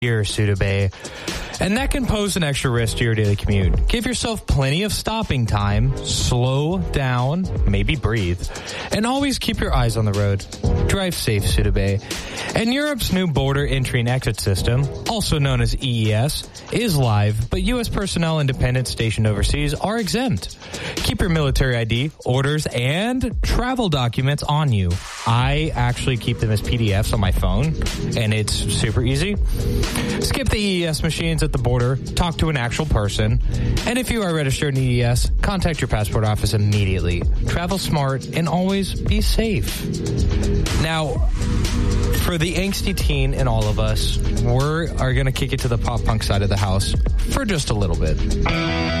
Here, Sudabay. And that can pose an extra risk to your daily commute. Give yourself plenty of stopping time, slow down, maybe breathe, and always keep your eyes on the road. Drive safe, Sudabay. And Europe's new border entry and exit system, also known as EES, is live, but U.S. personnel and dependents stationed overseas are exempt. Keep your military ID, orders, and travel documents on you. I actually keep them as PDFs on my phone, and it's super easy. Skip the EES machines at the border, talk to an actual person, and if you are registered in EES, contact your passport office immediately. Travel smart and always be safe. Now, for the angsty teen in all of us, we are going to kick it to the pop punk side of the house for just a little bit.